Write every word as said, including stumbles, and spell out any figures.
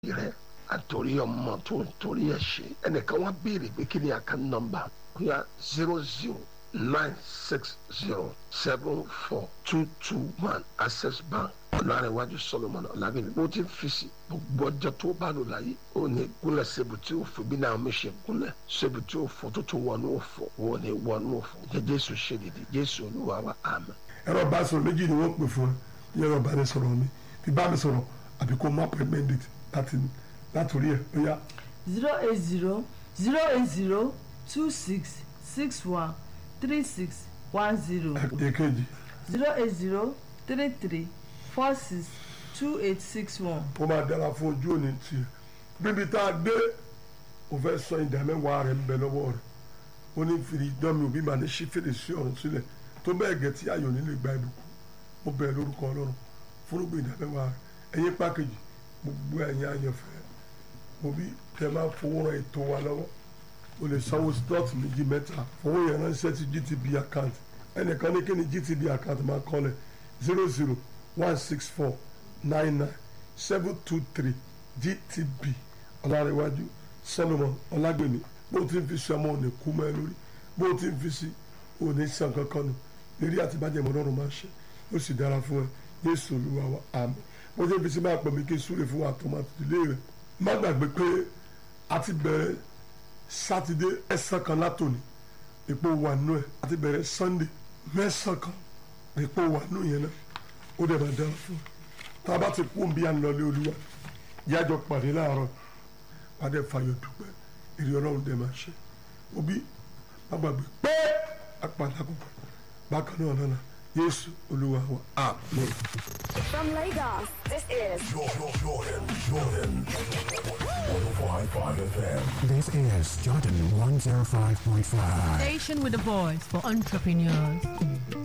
rẹ àtòrí ọmọ tó ń torí ẹ ṣe ẹnìkan wá béèrè pé kí ni account number kúnyà zero zero nine six zero seven four two two one access bank ọ̀làrẹ̀wájú solomon ọ̀làgbẹ̀mí bó ti fi sí gbogbo ọjọ́ tó bá lò láyé ó ní gúnlẹ̀ ṣebù tí ó fò bí náà mi ṣe gúnlẹ̀ ṣebù tí ó fò tó tó wọnú òfò wọ́n ní wọnú òfò jẹ́ jésù ṣe dìde jésù olúwa wa àmín. ẹ̀rọ bá sọ̀rọ̀ méjì ni wọ́n pè fún ẹ ẹ̀rọ bá mi sọ̀rọ̀ mi fi bá mi sọ̀rọ̀ àbí kó má pẹ́ mẹ́ndìtì láti látòrí ẹ̀ ó yá. zero eight zero zero eight zero two six six one three six one zero èkejì zero eight zero three three four six two eight six one. ó máa dára fún ojú òní tiẹ̀ bíbi tá a dé ó fẹ́ sọ ìdámẹ́wàá rẹ̀ ń bẹ lọ́wọ́ rẹ̀ ó ní fìdí dánmi òbí màá ní ṣí fèrèsé ọ̀run sílẹ̀ tó bẹ́ẹ̀ gẹ̀ tí ayọ̀ nílé gba ìbùkún ó bẹ̀rẹ̀ lórúkọ ọlọ́run fúrúgbìn ìdámẹ́wàá rẹ̀ ẹ̀yìn pákéjì gbogbo ẹ̀yìn àyànfẹ́ òbí tẹ máa fowó ran ètò wa lọ́wọ́ o lè sanwó slot méjì mẹ́ta fowó yẹn ránṣẹ́ sí G T B account ẹnìkan ní kí ni G T B account máa kọ́lẹ̀ zero zero one six four nine nine seven two three G T B ọ̀làrẹ̀wájú Solomon ọ̀làgbẹ̀mí bó ti ń fi sí ọmọ òní kú mọ́ ẹ lórí bó ti ń fi sí òní sàn kankan nù eré àti bàjẹ́ mọ́ lọ́rùn máa ṣe ó sì dára fún ẹ Jésù Olúwa wa àmín bó ti ń fi sí máa pọ̀ mí kí n súre fún wa àtọmọ àtìlẹ́ rẹ̀ má gbàgbé pé a ti bẹ̀rẹ̀ sátidé ẹ̀sán kan látòní epo wà nù ẹ̀ a ti bẹ̀rẹ̀ sànńdé mẹ́sàn kan epo wà nù yẹn náà ó dẹ̀ máa dára fún un tá a bá ti kú bí a ń lọlé olúwa yájọ pàdé láàárọ̀ pàdé fàyọ̀ dúpẹ́ èrè ọlọ́run dẹ̀ máa ṣe òbí má gbàgbé pé apàdé àkókò bákan náà lọ́la Jésù Olúwa wa àmín. From Lagos, this is Jordan, Jordan, Jordan. one oh five point five F M. This is Jordan one oh five point five. Station with a voice for entrepreneurs.